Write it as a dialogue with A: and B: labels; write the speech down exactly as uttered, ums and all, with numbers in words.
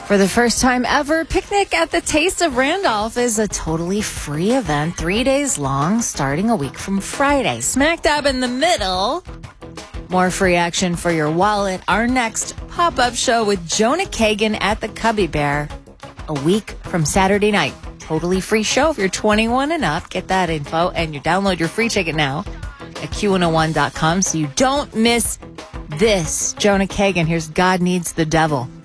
A: For the first time ever, Picnic at the Taste of Randolph is a totally free event, three days long, starting a week from Friday. Smack dab in the middle. More free action for your wallet. Our next pop-up show with Jonah Kagan at the Cubby Bear a week from Saturday night. Totally free show if you're twenty-one and up. Get that info and you download your free ticket now at Q one oh one dot com so you don't miss this. Jonah Kagan, here's God Needs the Devil.